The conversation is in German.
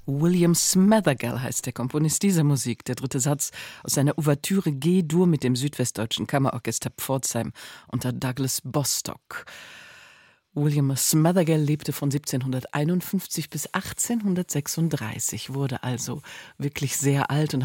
William Smethergall heißt der Komponist dieser Musik, der dritte Satz aus seiner Ouvertüre G-Dur mit dem Südwestdeutschen Kammerorchester Pforzheim unter Douglas Bostock. William Smethergall lebte von 1751 bis 1836, wurde also wirklich sehr alt und